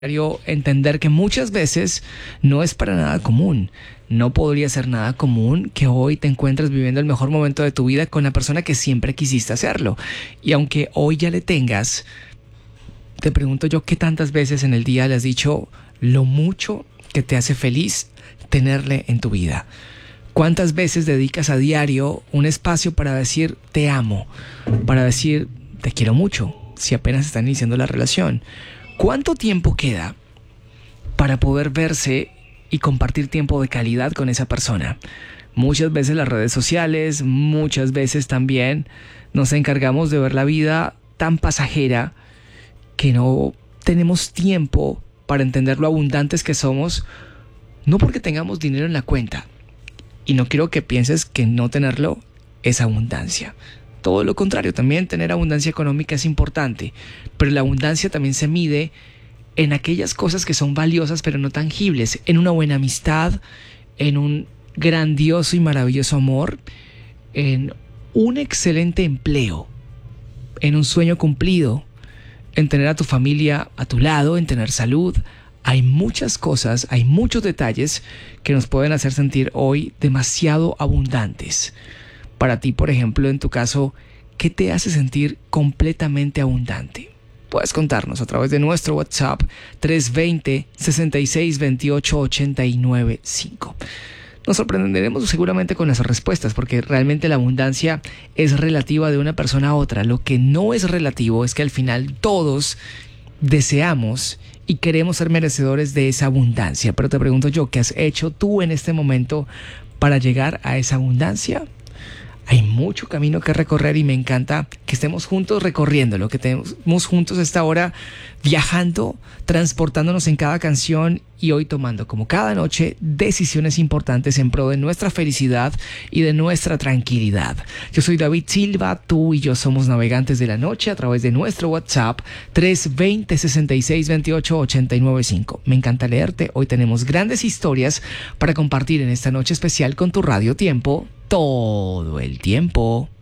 Entender que muchas veces no es para nada común. No podría ser nada común que hoy te encuentres viviendo el mejor momento de tu vida con la persona que siempre quisiste hacerlo. Y aunque hoy ya le tengas, te pregunto yo qué tantas veces en el día le has dicho lo mucho que te hace feliz tenerle en tu vida. ¿Cuántas veces dedicas a diario un espacio para decir te amo, para decir te quiero mucho, si apenas están iniciando la relación? ¿Cuánto tiempo queda para poder verse y compartir tiempo de calidad con esa persona? Muchas veces las redes sociales, muchas veces también nos encargamos de ver la vida tan pasajera que no tenemos tiempo para entender lo abundantes que somos, no porque tengamos dinero en la cuenta. Y no quiero que pienses que no tenerlo es abundancia. Todo lo contrario, también tener abundancia económica es importante, pero la abundancia también se mide en aquellas cosas que son valiosas pero no tangibles, en una buena amistad, en un grandioso y maravilloso amor, en un excelente empleo, en un sueño cumplido, en tener a tu familia a tu lado, en tener salud. Hay muchas cosas, hay muchos detalles que nos pueden hacer sentir hoy demasiado abundantes. Para ti, por ejemplo, en tu caso, ¿qué te hace sentir completamente abundante? Puedes contarnos a través de nuestro WhatsApp 320-6628-895. Nos sorprenderemos seguramente con las respuestas, porque realmente la abundancia es relativa de una persona a otra. Lo que no es relativo es que al final todos deseamos y queremos ser merecedores de esa abundancia. Pero te pregunto yo, ¿qué has hecho tú en este momento para llegar a esa abundancia? Hay mucho camino que recorrer y me encanta que estemos juntos recorriéndolo, que estemos juntos a esta hora viajando, transportándonos en cada canción y hoy tomando, como cada noche, decisiones importantes en pro de nuestra felicidad y de nuestra tranquilidad. Yo soy David Silva, tú y yo somos Navegantes de la Noche a través de nuestro WhatsApp 320-6628-895. Me encanta leerte, hoy tenemos grandes historias para compartir en esta noche especial con tu Radio Tiempo todo el tiempo.